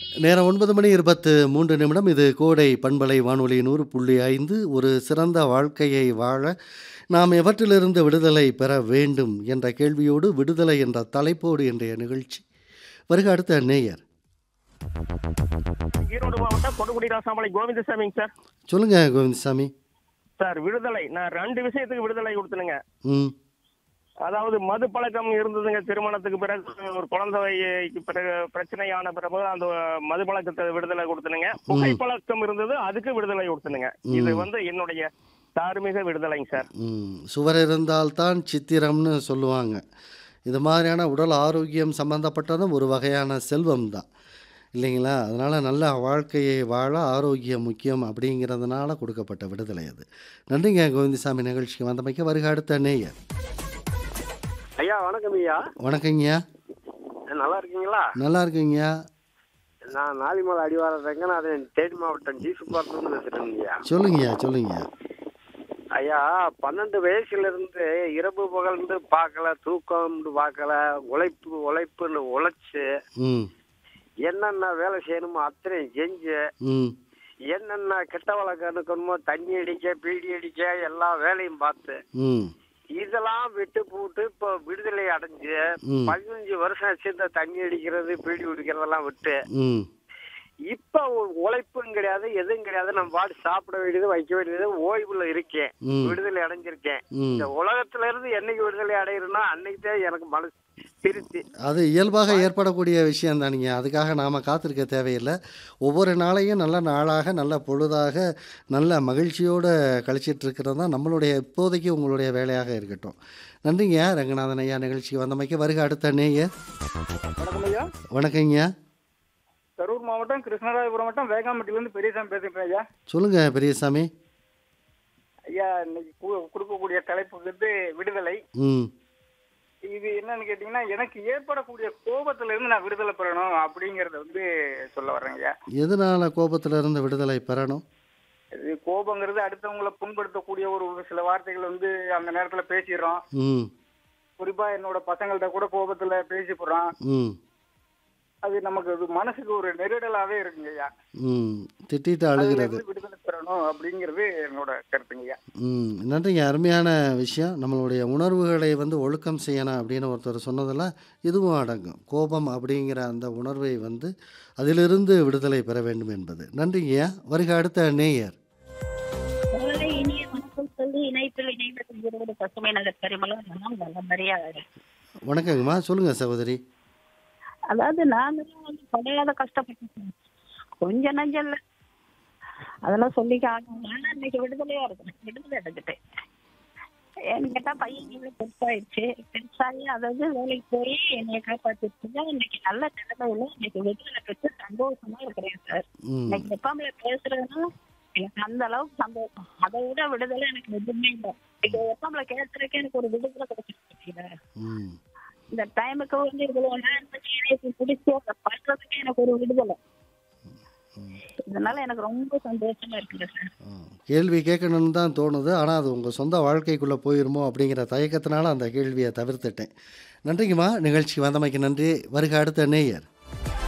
நேரம் 9 மணி 23 நிமிடம். இது கோடை பண்பலை வானொலி 100.5. ஒரு சிறந்த வாழ்க்கையை வாழ நாம் எவற்றிலிருந்து விடுதலை பெற வேண்டும் என்ற கேள்வியோடு, விடுதலை என்ற தலைப்போடு இன்றைய நிகழ்ச்சி. வருக அடுத்த நேயர். ஈரோடு மாவட்டம் கொடுமுடி ராசாமலை கோவிந்தசாமிங்க சார். சொல்லுங்க கோவிந்தசாமி. சார் விடுதலை நான் 2 விஷயத்துக்கு விடுதலை கொடுத்தனுங்க. ம். அதாவது மது பழக்கம் இருந்ததுங்க. திருமணத்துக்கு பிறகு ஒரு குழந்தைக்கு பிறகு பிரச்சனையான பிறகு அந்த மது பழக்கத்தை விடுதலை கொடுத்தனுங்க. புகைப்பழக்கம் இருந்தது, அதுக்கு விடுதலை கொடுத்தனுங்க. இது என்னுடைய தார்மீக விடுதலைங்க சார். சுவர் இருந்தால்தான் சித்திரம்னு சொல்லுவாங்க. இது மாதிரியான உடல் ஆரோக்கியம் சம்பந்தப்பட்டதும் ஒரு வகையான செல்வம் தான் இல்லைங்களா? அதனால் நல்ல வாழ்க்கையை வாழ ஆரோக்கியம் முக்கியம் அப்படிங்கிறதுனால கொடுக்கப்பட்ட விடுதலை அது. நன்றிங்க கோவிந்தசாமி, நிகழ்ச்சிக்கு வந்தமைக்க. வருக அடுத்த நேயர். ஐயா வணக்கம் ஐயா. வணக்கங்கய்யா. நல்லா இருக்கீங்களா? நல்லா இருக்குங்கய்யா. நான் நாலிமலை அடிவார ரங்கநாதன், தேனி மாவட்டம் ஜி சுப்பாத்திலிருந்து பேசுறேங்கய்யா. சொல்லுங்கய்யா சொல்லுங்கய்யா. ஐயா 12 வயசுல இருந்து இரவு பகல்ந்து பார்க்கல, தூக்கம் பார்க்கல, உழைப்புன்னு உழைச்சு என்னென்ன வேலை செய்யணுமோ அத்தனை செஞ்சு என்னென்ன கெட்ட வழக்கம் இருக்கணுமோ தண்ணி அடிக்க, பீடி அடிக்க எல்லா வேலையும் பார்த்து இதெல்லாம் விட்டு போட்டு இப்போ விடுதலை அடைஞ்சு 15 வருஷம் ஆச்சு. இந்த தண்ணி அடிக்கிறது, பீடி குடிக்கிறதெல்லாம் விட்டு இப்ப உழைப்பும் கிடையாது, எதுவும் கிடையாது. நம்ம பாட்டு சாப்பிட வேண்டியது, வைக்க வேண்டியது, ஓய்வுல இருக்கேன், விடுதலை அடைஞ்சிருக்கேன். இந்த உலகத்துல இருந்து என்னைக்கு விடுதலை அடையிறோம்னா அன்னைக்கு தான் எனக்கு மனசு திருப்தி. அது இயல்பாக ஏற்படக்கூடிய விஷயம் தானுங்க. அதுக்காக நாம் காத்திருக்க தேவையில்லை. ஒவ்வொரு நாளையும் நல்ல நாளாக, நல்ல பொழுதாக, நல்ல மகிழ்ச்சியோடு கழிச்சிட்டு இருக்கிறது தான் நம்மளுடைய இப்போதைக்கு உங்களுடைய வேலையாக இருக்கட்டும். நன்றிங்க ரங்கநாதன் ஐயா, நிகழ்ச்சிக்கு வந்தமைக்க. வருக அடுத்த நேயர். வணக்கம் ஐயா. வணக்கங்கய்யா. கரூர் மாவட்டம் கிருஷ்ணராயபுரம் மாவட்டம் வேகாம்பட்டியிலேருந்து பெரியசாமி பேசுகிறேன் ஐயா. சொல்லுங்க பெரியசாமி. ஐயா இன்னைக்கு கொடுக்கக்கூடிய தலைப்பு விடுதலை. இது என்னன்னு கேட்டீங்கன்னா, எனக்கு ஏற்படக்கூடிய கோபத்துல இருந்து நான் விடுதலை பெறணும் அப்படிங்கறத சொல்ல வர்றேங்க ஐயா. எதனால கோபத்துல இருந்து விடுதலை பெறணும்? இது கோபங்கிறது அடுத்தவங்களை புண்படுத்தக்கூடிய ஒரு சில வார்த்தைகள் அந்த நேரத்துல பேசிடுறோம். குறிப்பா என்னோட பசங்கள்ட்ட கூட கோபத்துல பேசி போடுறான். அது நமக்கு மனசுக்கு ஒரு நெருடலாவே இருக்குங்க ஐயா. திட்டிட்டு அழுகிறது. விடுதலை பெறணும் அப்படிங்கிறது என்னோட கருத்துங்க ஐயா. நன்றிங்க. அருமையான விஷயம். நம்மளுடைய உணர்வுகளை ஒழுக்கம் செய்யணும் அப்படின்னு ஒருத்தர் சொன்னதில் இதுவும் அடங்கும். கோபம் அப்படிங்கிற அந்த உணர்வை அதிலிருந்து விடுதலை பெற வேண்டும் என்பது. நன்றிங்கய்யா. வருக அடுத்த நேயர். வணக்கங்கம்மா. சொல்லுங்க சகோதரி. அதாவது நாங்களும் படையாத கஷ்டப்பட்டு கொஞ்சம் நஞ்சம் இல்லை, அதெல்லாம் சொல்லிக்க ஆகும். ஆனா இன்னைக்கு விடுதலையா இருக்கேன், விடுதலை அடைஞ்சிட்டேன். ஏன்னு கேட்டா பையன் பெருசாயிடுச்சு. பெருசாகி அதாவது வேலைக்கு போய் என்னைய காப்பாத்திருச்சுங்க. இன்னைக்கு நல்ல நிலைமையில இன்னைக்கு விடுதலை பெற்று சந்தோஷமா இருக்கிறேன் சார். இன்னைக்கு எப்பவுமே பேசுறதுன்னா எனக்கு அந்த அளவுக்கு சந்தோஷம். அதை விட விடுதலை எனக்கு எதுவுமே இல்லை. இன்னைக்கு எப்பவுமே கேட்கறதுக்கு எனக்கு ஒரு விடுதலை கிடைச்சிருக்கு. இந்த டைமுக்கு இவ்வளவு நேரம் பிடிச்சி அதை பண்றதுக்கு எனக்கு ஒரு விடுதலை. இதனால எனக்கு ரொம்ப சந்தோஷமா இருக்குது சார். கேள்வி கேட்கணும்னு தான் தோணுது. ஆனால் அது உங்கள் சொந்த வாழ்க்கைக்குள்ளே போயிருமோ அப்படிங்கிற தயக்கத்தினால அந்த கேள்வியை தவிர்த்துட்டேன். நன்றிங்கம்மா, நிகழ்ச்சிக்கு வந்தமைக்கு நன்றி. வருக அடுத்த நேயர்.